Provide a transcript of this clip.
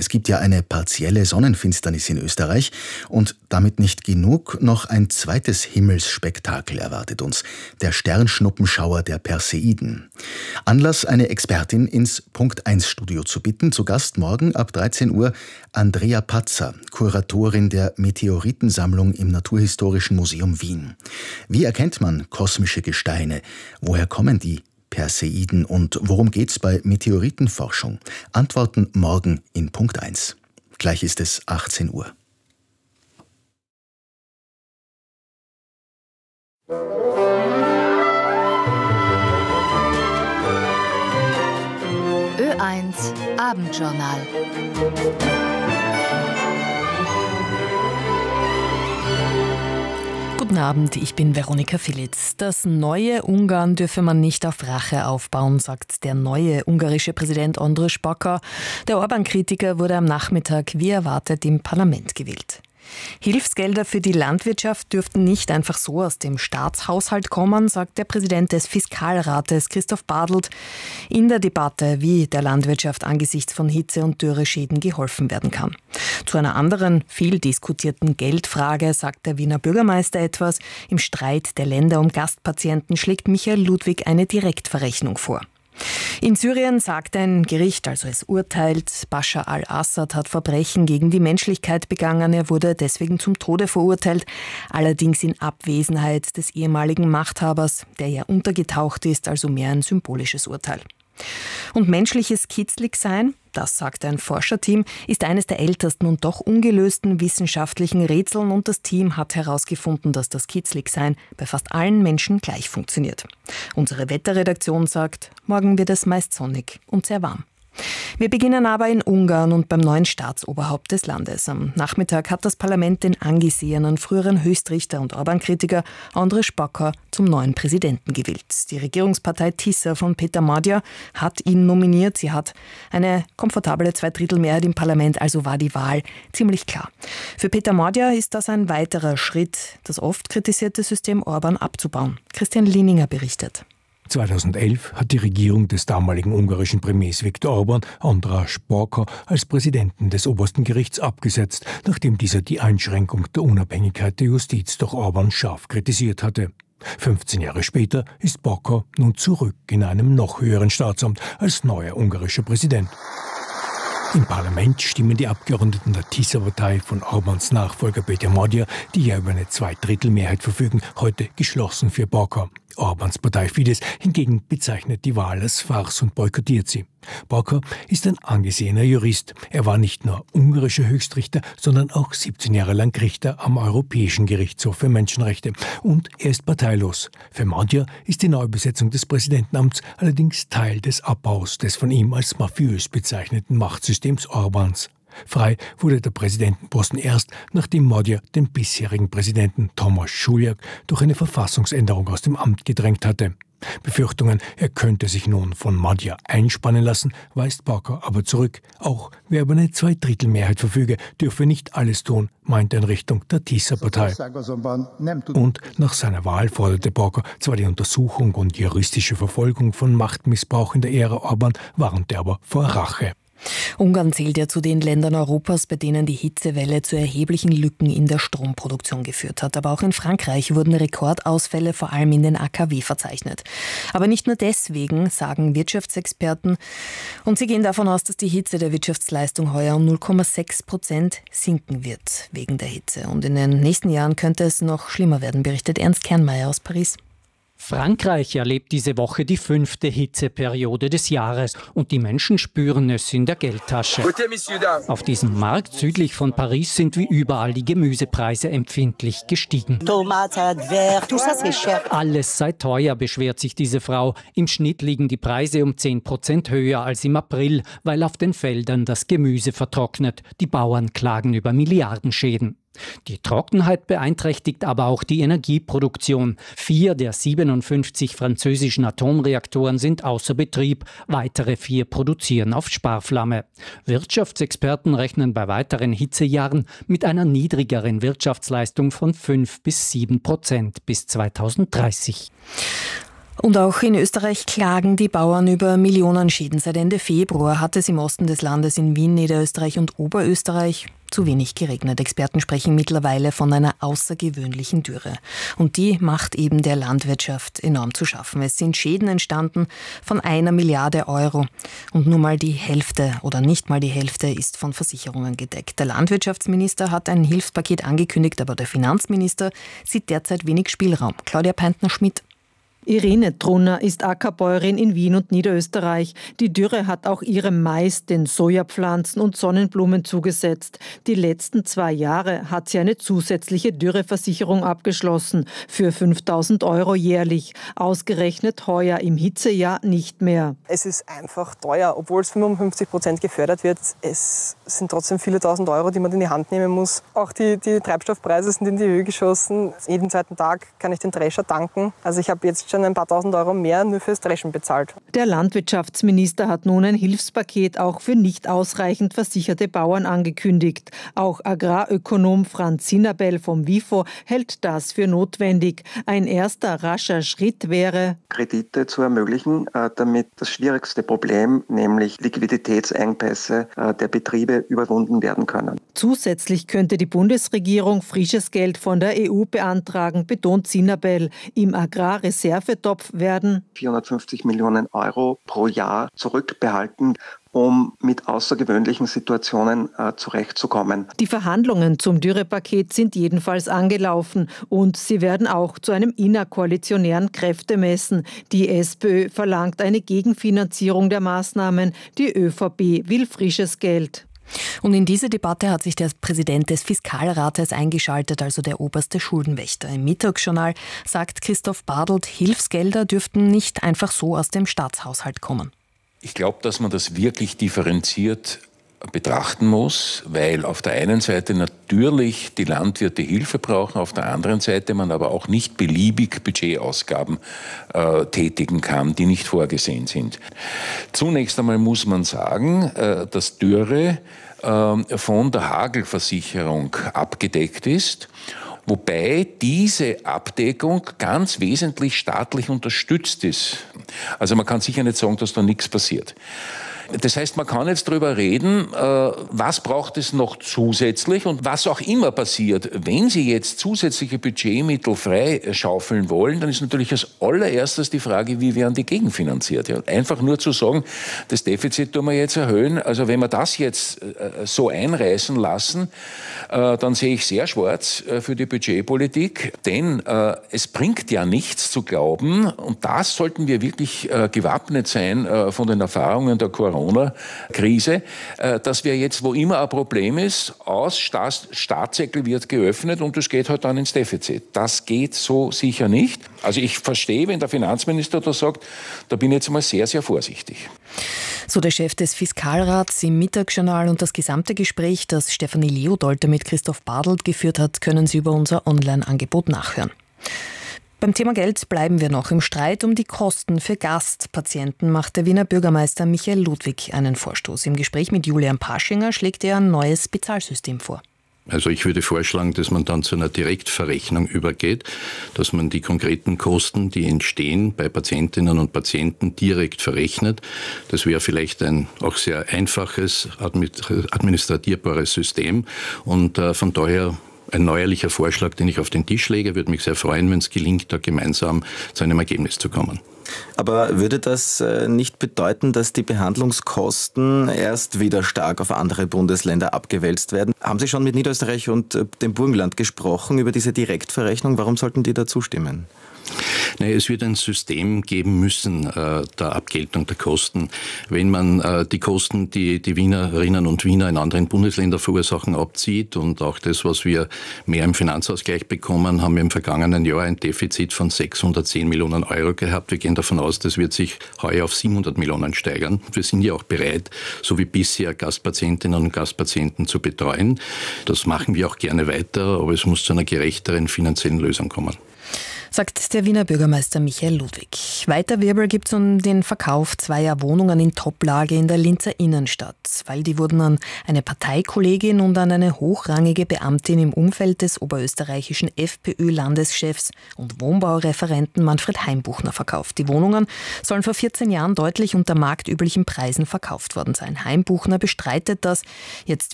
Es gibt ja eine partielle Sonnenfinsternis in Österreich und damit nicht genug, noch ein zweites Himmelsspektakel erwartet uns, der Sternschnuppenschauer der Perseiden. Anlass, eine Expertin ins Punkt 1 Studio zu bitten. Zu Gast morgen ab 13 Uhr Andrea Patzer, Kuratorin der Meteoritensammlung im Naturhistorischen Museum Wien. Wie erkennt man kosmische Gesteine? Woher kommen die Perseiden und worum geht's bei Meteoritenforschung? Antworten morgen in Punkt 1. Gleich ist es 18 Uhr. Ö1 Abendjournal. Guten Abend, ich bin Veronika Filitz. Das neue Ungarn dürfe man nicht auf Rache aufbauen, sagt der neue ungarische Präsident András Baka. Der Orbán-Kritiker wurde am Nachmittag wie erwartet im Parlament gewählt. Hilfsgelder für die Landwirtschaft dürften nicht einfach so aus dem Staatshaushalt kommen, sagt der Präsident des Fiskalrates Christoph Bartelt in der Debatte, wie der Landwirtschaft angesichts von Hitze- und Dürreschäden geholfen werden kann. Zu einer anderen, viel diskutierten Geldfrage sagt der Wiener Bürgermeister etwas. Im Streit der Länder um Gastpatienten schlägt Michael Ludwig eine Direktverrechnung vor. In Syrien sagt ein Gericht, also es urteilt, Bashar al-Assad hat Verbrechen gegen die Menschlichkeit begangen. Er wurde deswegen zum Tode verurteilt, allerdings in Abwesenheit des ehemaligen Machthabers, der ja untergetaucht ist, also mehr ein symbolisches Urteil. Und menschliches Kitzligsein, das sagt ein Forscherteam, ist eines der ältesten und doch ungelösten wissenschaftlichen Rätseln und das Team hat herausgefunden, dass das Kitzligsein bei fast allen Menschen gleich funktioniert. Unsere Wetterredaktion sagt, morgen wird es meist sonnig und sehr warm. Wir beginnen aber in Ungarn und beim neuen Staatsoberhaupt des Landes. Am Nachmittag hat das Parlament den angesehenen früheren Höchstrichter und Orbán-Kritiker András Baka zum neuen Präsidenten gewählt. Die Regierungspartei Tisza von Peter Magyar hat ihn nominiert. Sie hat eine komfortable Zweidrittelmehrheit im Parlament, also war die Wahl ziemlich klar. Für Peter Magyar ist das ein weiterer Schritt, das oft kritisierte System Orbán abzubauen. Christian Lininger berichtet. 2011 hat die Regierung des damaligen ungarischen Premiers Viktor Orbán András Baka als Präsidenten des obersten Gerichts abgesetzt, nachdem dieser die Einschränkung der Unabhängigkeit der Justiz durch Orbán scharf kritisiert hatte. 15 Jahre später ist Baka nun zurück in einem noch höheren Staatsamt als neuer ungarischer Präsident. Im Parlament stimmen die Abgeordneten der Tisza-Partei von Orbáns Nachfolger Peter Magyar, die ja über eine Zweidrittelmehrheit verfügen, heute geschlossen für Baka. Orbáns Partei Fidesz hingegen bezeichnet die Wahl als Farce und boykottiert sie. Baka ist ein angesehener Jurist. Er war nicht nur ungarischer Höchstrichter, sondern auch 17 Jahre lang Richter am Europäischen Gerichtshof für Menschenrechte. Und er ist parteilos. Für Magyar ist die Neubesetzung des Präsidentenamts allerdings Teil des Abbaus des von ihm als mafiös bezeichneten Machtsystems Orbáns. Frei wurde der Präsidentenposten erst, nachdem Magyar den bisherigen Präsidenten Tamás Sulyk durch eine Verfassungsänderung aus dem Amt gedrängt hatte. Befürchtungen, er könnte sich nun von Magyar einspannen lassen, weist Baka aber zurück. Auch wer über eine Zweidrittelmehrheit verfüge, dürfe nicht alles tun, meint er in Richtung der Tisza-Partei. Und nach seiner Wahl forderte Baka zwar die Untersuchung und juristische Verfolgung von Machtmissbrauch in der Ära Orbán, warnte aber vor Rache. Ungarn zählt ja zu den Ländern Europas, bei denen die Hitzewelle zu erheblichen Lücken in der Stromproduktion geführt hat. Aber auch in Frankreich wurden Rekordausfälle vor allem in den AKW verzeichnet. Aber nicht nur deswegen, sagen Wirtschaftsexperten. Und sie gehen davon aus, dass die Hitze der Wirtschaftsleistung heuer um 0,6% sinken wird wegen der Hitze. Und in den nächsten Jahren könnte es noch schlimmer werden, berichtet Ernst Kernmeier aus Paris. Frankreich erlebt diese Woche die 5. Hitzeperiode des Jahres und die Menschen spüren es in der Geldtasche. Auf diesem Markt südlich von Paris sind wie überall die Gemüsepreise empfindlich gestiegen. Alles sei teuer, beschwert sich diese Frau. Im Schnitt liegen die Preise um 10% höher als im April, weil auf den Feldern das Gemüse vertrocknet. Die Bauern klagen über Milliardenschäden. Die Trockenheit beeinträchtigt aber auch die Energieproduktion. 4 der 57 französischen Atomreaktoren sind außer Betrieb. Weitere 4 produzieren auf Sparflamme. Wirtschaftsexperten rechnen bei weiteren Hitzejahren mit einer niedrigeren Wirtschaftsleistung von 5 bis 7% bis 2030. Und auch in Österreich klagen die Bauern über Millionenschäden. Seit Ende Februar hat es im Osten des Landes in Wien, Niederösterreich und Oberösterreich zu wenig geregnet. Experten sprechen mittlerweile von einer außergewöhnlichen Dürre. Und die macht eben der Landwirtschaft enorm zu schaffen. Es sind Schäden entstanden von 1 Milliarde Euro. Und nur mal die Hälfte oder nicht mal die Hälfte ist von Versicherungen gedeckt. Der Landwirtschaftsminister hat ein Hilfspaket angekündigt, aber der Finanzminister sieht derzeit wenig Spielraum. Claudia Peintner-Schmidt. Irene Trunner ist Ackerbäuerin in Wien und Niederösterreich. Die Dürre hat auch ihrem Mais, den Sojapflanzen und Sonnenblumen zugesetzt. Die letzten 2 Jahre hat sie eine zusätzliche Dürreversicherung abgeschlossen für 5.000 Euro jährlich. Ausgerechnet heuer im Hitzejahr nicht mehr. Es ist einfach teuer, obwohl es 55% gefördert wird. Es sind trotzdem viele tausend Euro, die man in die Hand nehmen muss. Auch die Treibstoffpreise sind in die Höhe geschossen. Jeden zweiten Tag kann ich den Drescher tanken. Also ich habe jetzt schon ein paar tausend Euro mehr nur fürs Dreschen bezahlt. Der Landwirtschaftsminister hat nun ein Hilfspaket auch für nicht ausreichend versicherte Bauern angekündigt. Auch Agrarökonom Franz Sinabel vom WIFO hält das für notwendig. Ein erster rascher Schritt wäre, Kredite zu ermöglichen, damit das schwierigste Problem, nämlich Liquiditätsengpässe der Betriebe, überwunden werden können. Zusätzlich könnte die Bundesregierung frisches Geld von der EU beantragen, betont Sinabel. Im Agrarreservetopf werden 450 Millionen Euro pro Jahr zurückbehalten, um mit außergewöhnlichen Situationen zurechtzukommen. Die Verhandlungen zum Dürrepaket sind jedenfalls angelaufen und sie werden auch zu einem innerkoalitionären Kräftemessen. Die SPÖ verlangt eine Gegenfinanzierung der Maßnahmen, die ÖVP will frisches Geld. Und in diese Debatte hat sich der Präsident des Fiskalrates eingeschaltet, also der oberste Schuldenwächter. Im Mittagsjournal sagt Christoph Bartelt, Hilfsgelder dürften nicht einfach so aus dem Staatshaushalt kommen. Ich glaube, dass man das wirklich differenziert betrachten muss, weil auf der einen Seite natürlich die Landwirte Hilfe brauchen, auf der anderen Seite man aber auch nicht beliebig Budgetausgaben tätigen kann, die nicht vorgesehen sind. Zunächst einmal muss man sagen, dass Dürre von der Hagelversicherung abgedeckt ist, wobei diese Abdeckung ganz wesentlich staatlich unterstützt ist. Also man kann sicher nicht sagen, dass da nichts passiert. Das heißt, man kann jetzt darüber reden, was braucht es noch zusätzlich und was auch immer passiert. Wenn Sie jetzt zusätzliche Budgetmittel freischaufeln wollen, dann ist natürlich als allererstes die Frage, wie werden die gegenfinanziert? Ja, einfach nur zu sagen, das Defizit tun wir jetzt erhöhen. Also wenn wir das jetzt so einreißen lassen, dann sehe ich sehr schwarz für die Budgetpolitik, denn es bringt ja nichts zu glauben, und das sollten wir wirklich gewappnet sein von den Erfahrungen der Corona-Krise, dass wir jetzt, wo immer ein Problem ist, Staatssäckel wird geöffnet und es geht halt dann ins Defizit. Das geht so sicher nicht. Also ich verstehe, wenn der Finanzminister da sagt, da bin ich jetzt mal sehr, sehr vorsichtig. So der Chef des Fiskalrats im Mittagsjournal, und das gesamte Gespräch, das Stefanie Leodolter mit Christoph Bartelt geführt hat, können Sie über unser Online-Angebot nachhören. Beim Thema Geld bleiben wir noch. Im Streit um die Kosten für Gastpatienten macht der Wiener Bürgermeister Michael Ludwig einen Vorstoß. Im Gespräch mit Julian Paschinger schlägt er ein neues Bezahlsystem vor. Also ich würde vorschlagen, dass man dann zu einer Direktverrechnung übergeht, dass man die konkreten Kosten, die entstehen, bei Patientinnen und Patienten direkt verrechnet. Das wäre vielleicht ein auch sehr einfaches, administrierbares System, und von daher ein neuerlicher Vorschlag, den ich auf den Tisch lege. Würde mich sehr freuen, wenn es gelingt, da gemeinsam zu einem Ergebnis zu kommen. Aber würde das nicht bedeuten, dass die Behandlungskosten erst wieder stark auf andere Bundesländer abgewälzt werden? Haben Sie schon mit Niederösterreich und dem Burgenland gesprochen über diese Direktverrechnung? Warum sollten die da zustimmen? Nein, es wird ein System geben müssen der Abgeltung der Kosten. Wenn man die Kosten, die die Wienerinnen und Wiener in anderen Bundesländern verursachen, abzieht und auch das, was wir mehr im Finanzausgleich bekommen, haben wir im vergangenen Jahr ein Defizit von 610 Millionen Euro gehabt. Wir gehen davon aus, das wird sich heuer auf 700 Millionen steigern. Wir sind ja auch bereit, so wie bisher, Gastpatientinnen und Gastpatienten zu betreuen. Das machen wir auch gerne weiter, aber es muss zu einer gerechteren finanziellen Lösung kommen. sagt der Wiener Bürgermeister Michael Ludwig. Weiter Wirbel gibt es um den Verkauf zweier Wohnungen in Toplage in der Linzer Innenstadt, weil die wurden an eine Parteikollegin und an eine hochrangige Beamtin im Umfeld des oberösterreichischen FPÖ-Landeschefs und Wohnbaureferenten Manfred Heimbuchner verkauft. Die Wohnungen sollen vor 14 Jahren deutlich unter marktüblichen Preisen verkauft worden sein. Heimbuchner bestreitet das. Jetzt